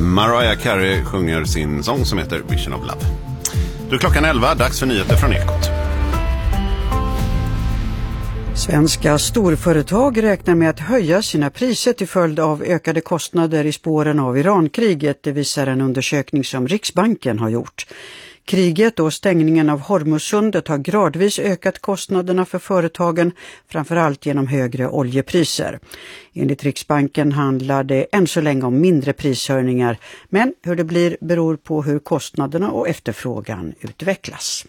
Mariah Carey sjunger sin sång som heter Vision of Love. Då är klockan 11, dags för nyheter från Ekot. Svenska storföretag räknar med att höja sina priser till följd av ökade kostnader i spåren av Irankriget, det visar en undersökning som Riksbanken har gjort. Kriget och stängningen av Hormuzsundet har gradvis ökat kostnaderna för företagen, framförallt genom högre oljepriser. Enligt Riksbanken handlar det än så länge om mindre prishöjningar, men hur det blir beror på hur kostnaderna och efterfrågan utvecklas.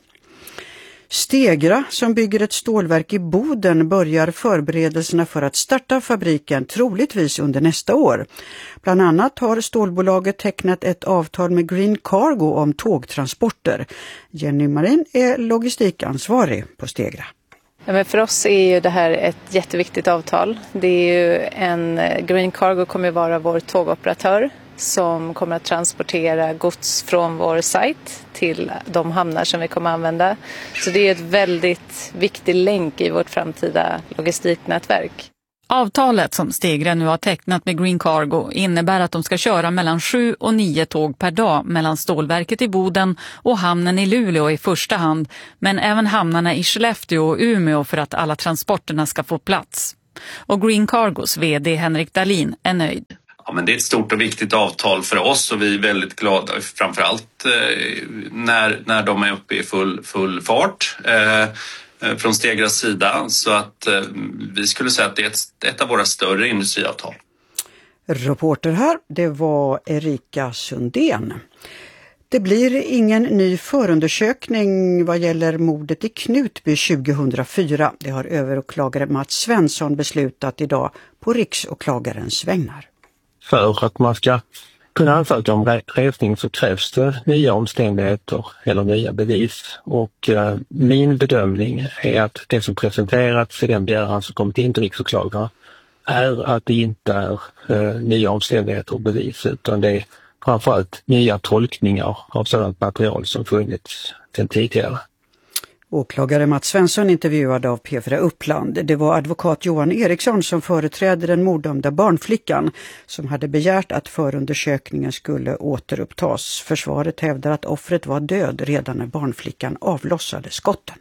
Stegra, som bygger ett stålverk i Boden, börjar förberedelserna för att starta fabriken troligtvis under nästa år. Bland annat har stålbolaget tecknat ett avtal med Green Cargo om tågtransporter. Jenny Marin är logistikansvarig på Stegra. Ja, men för oss är ju det här ett jätteviktigt avtal. Det är ju Green Cargo kommer att vara vår tågoperatör som kommer att transportera gods från vår sajt till de hamnar som vi kommer att använda. Så det är ett väldigt viktig länk i vårt framtida logistiknätverk. Avtalet som Stegra nu har tecknat med Green Cargo innebär att de ska köra mellan 7 och 9 tåg per dag mellan stålverket i Boden och hamnen i Luleå i första hand, men även hamnarna i Skellefteå och Umeå för att alla transporterna ska få plats. Och Green Cargos vd Henrik Dahlin är nöjd. Ja, men det är ett stort och viktigt avtal för oss och vi är väldigt glada, framförallt när de är uppe i full fart från Stegras sida. Så att vi skulle säga att det är ett av våra större industriavtal. Reporter här, det var Erika Sundén. Det blir ingen ny förundersökning vad gäller mordet i Knutby 2004. Det har överåklagare Mats Svensson beslutat idag på riksåklagarens vägnar. För att man ska kunna ansöka om resning så krävs det nya omständigheter eller nya bevis. Och min bedömning är att det som presenterats i den begäran som kommit in till riksåklagare är att det inte är nya omständigheter och bevis, utan det är framförallt nya tolkningar av sådant material som funnits sedan tidigare. Åklagare Mats Svensson intervjuad av P4 Uppland. Det var advokat Johan Eriksson som företräder den morddömda barnflickan som hade begärt att förundersökningen skulle återupptas. Försvaret hävdar att offret var död redan när barnflickan avlossade skotten.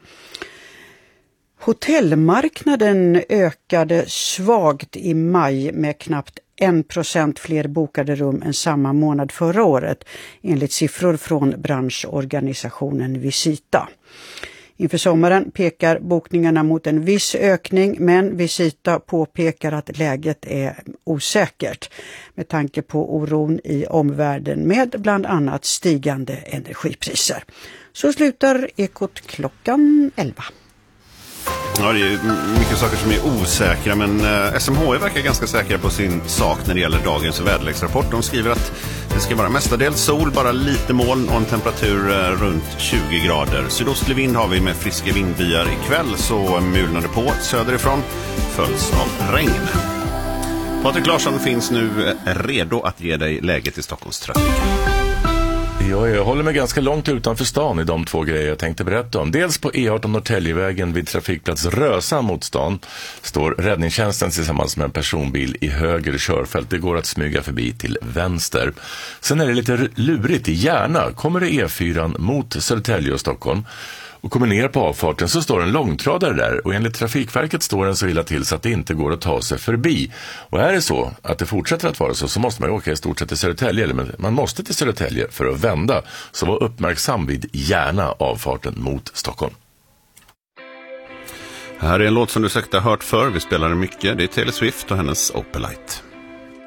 Hotellmarknaden ökade svagt i maj med knappt 1% fler bokade rum än samma månad förra året, enligt siffror från branschorganisationen Visita. Inför sommaren pekar bokningarna mot en viss ökning, men Visita påpekar att läget är osäkert med tanke på oron i omvärlden med bland annat stigande energipriser. Så slutar Ekot klockan 11. Ja, det är mycket saker som är osäkra, men SMHI verkar ganska säkra på sin sak när det gäller dagens väderleksrapport. De skriver att det ska vara mestadels sol, bara lite moln och en temperatur runt 20 grader. Sydostlig vind har vi med friska vindbyar ikväll, så mulnar det på söderifrån, följs av regn. Patrik Larsson finns nu redo att ge dig läget i Stockholmstrafiken. Jag håller mig ganska långt utanför stan i de två grejer jag tänkte berätta om. Dels på E18 Norrtäljevägen vid trafikplats Rösan mot stan står räddningstjänsten tillsammans med en personbil i höger körfält. Det går att smyga förbi till vänster. Sen är det lite lurigt i Järna. Kommer det E4 mot Södertälje och Stockholm och kommer ner på avfarten så står en långtradare där, och enligt Trafikverket står den så illa till så att det inte går att ta sig förbi. Och är det så att det fortsätter att vara så måste man åka i stort sett till Södertälje, eller man måste till Södertälje för att vända. Så var uppmärksam vid Järna avfarten mot Stockholm. Här är en låt som du säkert har hört för. Vi spelar den mycket. Det är Taylor Swift och hennes Opelite.